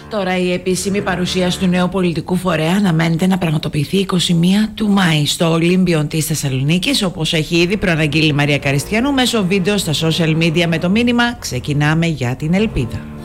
Τώρα η επίσημη παρουσίαση του νέου πολιτικού φορέα αναμένεται να πραγματοποιηθεί 21 του Μάη στο Ολύμπιον της Θεσσαλονίκης, όπως έχει ήδη προαναγγείλει η Μαρία Καριστιανού μέσω βίντεο στα social media με το μήνυμα «Ξεκινάμε για την ελπίδα».